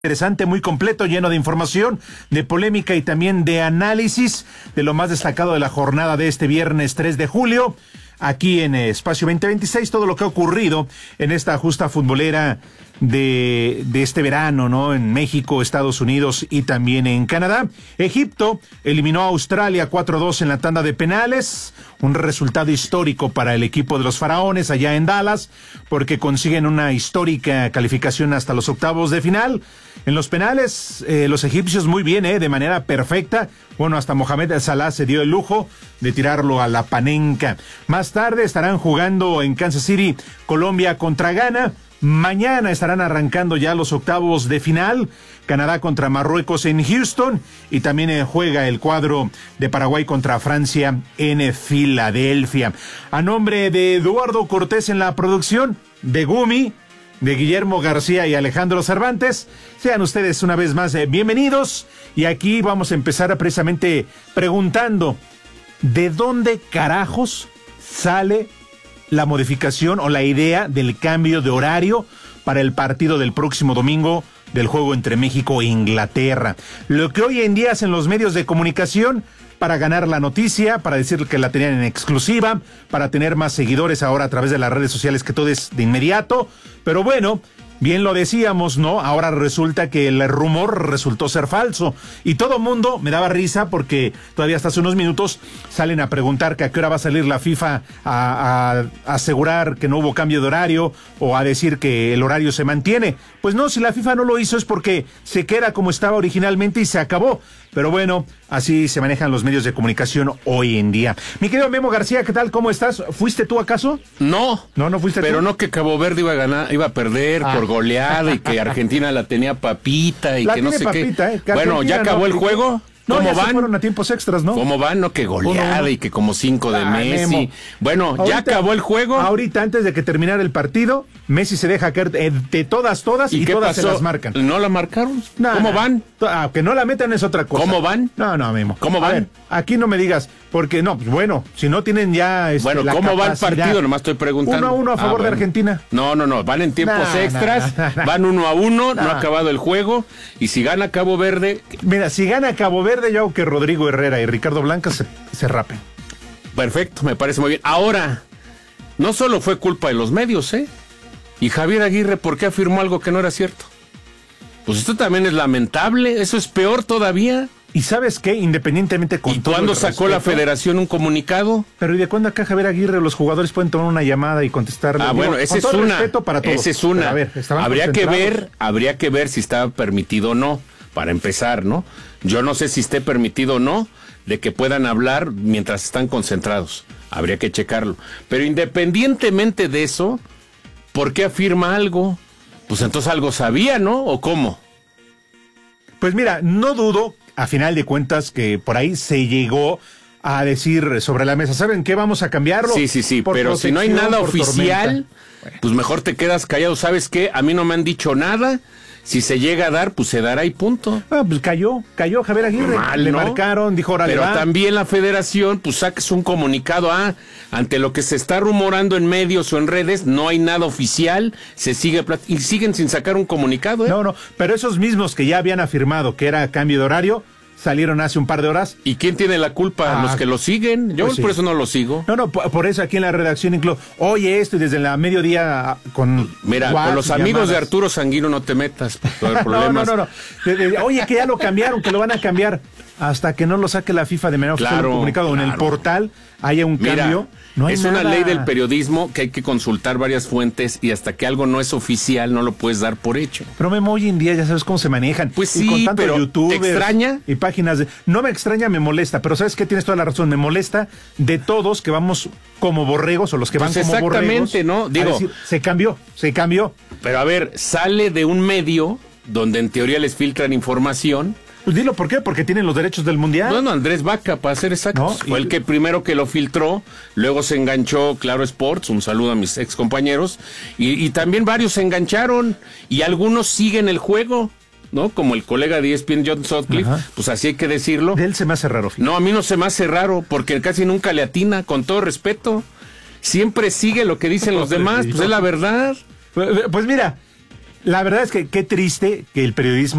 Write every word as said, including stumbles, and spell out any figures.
Interesante, muy completo, lleno de información, de polémica y también de análisis de lo más destacado de la jornada de este viernes tres de julio. Aquí en Espacio veinte veintiséis, todo lo que ha ocurrido en esta justa futbolera de, de este verano, ¿no? En México, Estados Unidos y también en Canadá. Egipto eliminó a Australia cuatro dos en la tanda de penales. Un resultado histórico para el equipo de los faraones allá en Dallas, porque consiguen una histórica calificación hasta los octavos de final. En los penales, eh, los egipcios muy bien, eh, de manera perfecta. Bueno, hasta Mohamed Salah se dio el lujo de tirarlo a la panenca. Más tarde estarán jugando en Kansas City, Colombia contra Ghana. Mañana estarán arrancando ya los octavos de final. Canadá contra Marruecos en Houston. Y también eh, juega el cuadro de Paraguay contra Francia en Filadelfia. A nombre de Eduardo Cortés en la producción, de Gumi, de Guillermo García y Alejandro Cervantes, sean ustedes una vez más eh, bienvenidos. Y aquí vamos a empezar precisamente preguntando, ¿de dónde carajos sale la modificación o la idea del cambio de horario para el partido del próximo domingo del juego entre México e Inglaterra? Lo que hoy en día hacen los medios de comunicación para ganar la noticia, para decir que la tenían en exclusiva, para tener más seguidores ahora a través de las redes sociales, que todo es de inmediato. Pero bueno, bien lo decíamos, ¿no? Ahora resulta que el rumor resultó ser falso. Y todo mundo me daba risa porque todavía hasta hace unos minutos salen a preguntar que a qué hora va a salir la FIFA a, a, a asegurar que no hubo cambio de horario o a decir que el horario se mantiene. Pues no, si la FIFA no lo hizo es porque se queda como estaba originalmente y se acabó. Pero bueno, así se manejan los medios de comunicación hoy en día. Mi querido Memo García, ¿qué tal? ¿Cómo estás? ¿Fuiste tú acaso? No. No, no fuiste pero tú. no que Cabo Verde iba a ganar, iba a perder ah. por goleada y que Argentina la tenía papita y la que no sé papita, qué. Eh, que bueno, ¿ya acabó no, el juego? No, ¿Cómo ya van? Se fueron a tiempos extras, ¿no? ¿Cómo van? No, que goleada uno, uno. y que como cinco de ah, Messi. Memo. Bueno, ahorita, ¿ya acabó el juego? Ahorita, antes de que terminara el partido, Messi se deja caer de, de todas, todas y, y todas pasó? se las marcan. ¿No la marcaron? No, ¿Cómo no. van? Ah, que no la metan es otra cosa. ¿Cómo van? No, no, Memo. ¿Cómo van? A ver, aquí no me digas, porque no, pues bueno, si no tienen ya este, bueno, la ¿cómo capacidad? va el partido? Nomás estoy preguntando. Uno a uno a favor ah, bueno. de Argentina. No, no, no, van en tiempos nah, extras, nah, nah, van uno a uno, nah. no ha acabado el juego, y si gana Cabo Verde... Mira, si gana Cabo Verde, yo hago que Rodrigo Herrera y Ricardo Blanca se, se rapen. Perfecto, me parece muy bien. Ahora, no solo fue culpa de los medios, ¿eh? Y Javier Aguirre, ¿por qué afirmó algo que no era cierto? Pues esto también es lamentable, eso es peor todavía. ¿Y sabes qué? Independientemente con ¿Y todo cuándo sacó la federación un comunicado? Pero ¿y de cuándo acá Javier Aguirre los jugadores pueden tomar una llamada y contestarle? Ah, bueno, esa es una. Para todos. Esa es una. A ver, habría que ver, habría que ver si está permitido o no, para empezar, ¿no? Yo no sé si esté permitido o no de que puedan hablar mientras están concentrados. Habría que checarlo. Pero independientemente de eso, ¿por qué afirma algo? Pues entonces algo sabía, ¿no? ¿O cómo? Pues mira, no dudo, a final de cuentas, que por ahí se llegó a decir sobre la mesa, ¿saben qué? Vamos a cambiarlo. Sí, sí, sí, pero si no hay nada oficial, bueno. pues mejor te quedas callado. ¿Sabes qué? A mí no me han dicho nada. Si se llega a dar, pues se dará y punto. Ah, pues cayó, cayó Javier Aguirre. Mal, le ¿no? marcaron, dijo ahora Pero le va. También la federación, pues saques un comunicado, ah, ante lo que se está rumorando en medios o en redes, no hay nada oficial, se sigue plat- y siguen sin sacar un comunicado, ¿eh? No, no, pero esos mismos que ya habían afirmado que era cambio de horario, salieron hace un par de horas. ¿Y quién tiene la culpa? Ah, los que lo siguen. Yo pues sí. por eso no lo sigo. No, no, por, por eso aquí en la redacción incluso, oye esto y desde la mediodía con... Mira, con los amigos llamadas. de Arturo Sanguino no te metas. No, no, no, no. De, de, oye, que ya lo cambiaron, que lo van a cambiar. Hasta que no lo saque la FIFA de manera oficial claro, comunicado claro. en el portal, haya un Mira, cambio. No hay es nada. Una ley del periodismo que hay que consultar varias fuentes y hasta que algo no es oficial no lo puedes dar por hecho. Pero Memo, hoy en día ya sabes cómo se manejan. Pues sí, y con tanto pero YouTubers ¿te extraña? Y páginas de... No me extraña, me molesta, pero ¿sabes qué? Tienes toda la razón, me molesta de todos que vamos como borregos o los que pues van como borregos. Exactamente, ¿no? Digo, decir, se cambió, se cambió. Pero a ver, sale de un medio donde en teoría les filtran información. Pues dilo, ¿por qué? Porque tienen los derechos del mundial. Bueno, Andrés Vaca, para ser exactos, no, fue y... el que primero que lo filtró, luego se enganchó Claro Sports, un saludo a mis ex compañeros, y, y también varios se engancharon, y algunos siguen el juego, ¿no? Como el colega de E S P N, John Sutcliffe, Ajá. pues así hay que decirlo. De él se me hace raro. Fíjate. No, a mí no se me hace raro, porque casi nunca le atina, con todo respeto. Siempre sigue lo que dicen los demás, pues es la verdad. Pues, pues mira... La verdad es que qué triste que el periodismo